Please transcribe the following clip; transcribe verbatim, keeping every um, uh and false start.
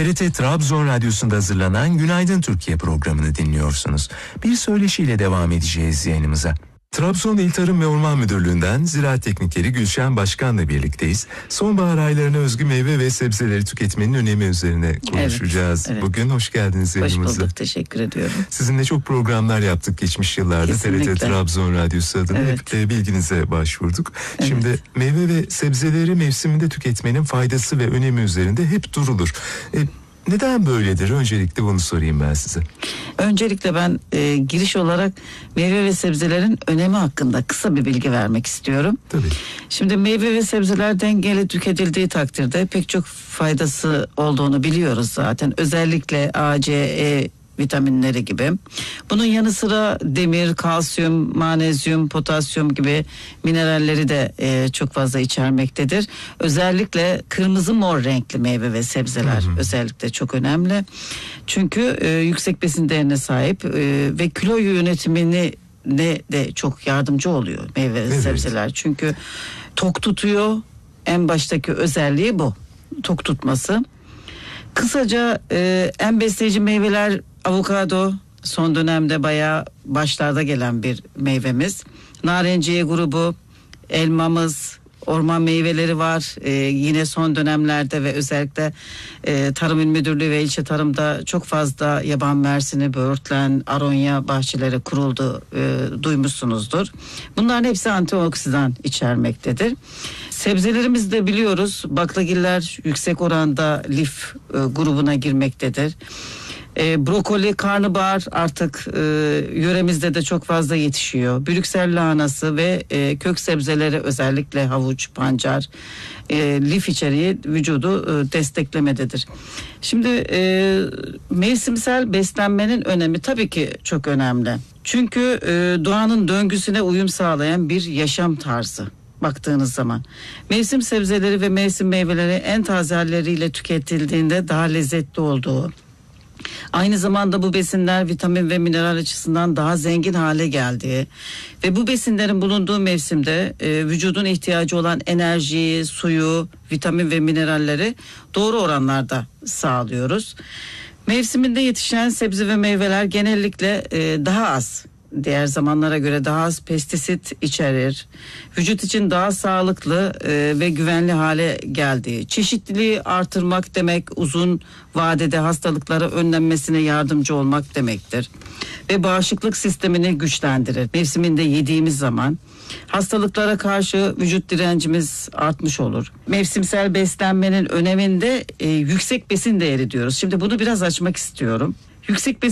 T R T Trabzon Radyosu'nda hazırlanan Günaydın Türkiye programını dinliyorsunuz. Bir söyleşiyle devam edeceğiz yayınımıza. Trabzon İl Tarım ve Orman Müdürlüğü'nden Ziraat Teknikeri Gülşen Başkan'la birlikteyiz. Sonbahar aylarına özgü meyve ve sebzeleri tüketmenin önemi üzerine konuşacağız. Evet, evet. Bugün hoş geldiniz yayınımıza. Hoş bulduk, teşekkür ediyorum. Sizinle çok programlar yaptık geçmiş yıllarda. Kesinlikle. T R T Trabzon Radyosu adına Evet. hep de bilginize başvurduk. Evet. Şimdi meyve ve sebzeleri mevsiminde tüketmenin faydası ve önemi üzerinde hep durulur. E, Neden böyledir? Öncelikle bunu sorayım ben size. Öncelikle ben e, giriş olarak meyve ve sebzelerin önemi hakkında kısa bir bilgi vermek istiyorum. Tabii. Şimdi meyve ve sebzeler dengeli tüketildiği takdirde pek çok faydası olduğunu biliyoruz zaten. Özellikle A, C, E vitaminleri gibi. Bunun yanı sıra demir, kalsiyum, manezyum, potasyum gibi mineralleri de e, çok fazla içermektedir. Özellikle kırmızı mor renkli meyve ve sebzeler hı hı. özellikle çok önemli. Çünkü e, yüksek besin değerine sahip e, ve kilo yönetimini ne de çok yardımcı oluyor meyve ve evet. sebzeler. Çünkü tok tutuyor. En baştaki özelliği bu. Tok tutması. Kısaca e, en besleyici meyveler avokado, son dönemde bayağı başlarda gelen bir meyvemiz. Narenciye grubu, elmamız, orman meyveleri var. Ee, yine son dönemlerde ve özellikle e, Tarım İl Müdürlüğü ve ilçe tarımda çok fazla yaban mersini, böğürtlen, aronya bahçeleri kuruldu, e, duymuşsunuzdur. Bunların hepsi antioksidan içermektedir. Sebzelerimiz de biliyoruz, baklagiller yüksek oranda lif e, grubuna girmektedir. E, brokoli, karnabahar artık e, yöremizde de çok fazla yetişiyor. Brüksel lahanası ve e, kök sebzeleri özellikle havuç, pancar, e, lif içeriği vücudu e, desteklemededir. Şimdi e, mevsimsel beslenmenin önemi tabii ki çok önemli. Çünkü e, doğanın döngüsüne uyum sağlayan bir yaşam tarzı. Baktığınız zaman mevsim sebzeleri ve mevsim meyveleri en taze halleriyle tüketildiğinde daha lezzetli olduğu, aynı zamanda bu besinler vitamin ve mineral açısından daha zengin hale geldiği ve bu besinlerin bulunduğu mevsimde e, vücudun ihtiyacı olan enerjiyi, suyu, vitamin ve mineralleri doğru oranlarda sağlıyoruz. Mevsiminde yetişen sebze ve meyveler genellikle e, daha az, diğer zamanlara göre daha az pestisit içerir. Vücut için daha sağlıklı e, ve güvenli hale geldiği. Çeşitliliği artırmak demek uzun vadede hastalıklara önlenmesine yardımcı olmak demektir. Ve bağışıklık sistemini güçlendirir. Mevsiminde yediğimiz zaman hastalıklara karşı vücut direncimiz artmış olur. Mevsimsel beslenmenin öneminde e, yüksek besin değeri diyoruz. Şimdi bunu biraz açmak istiyorum. Yüksek besin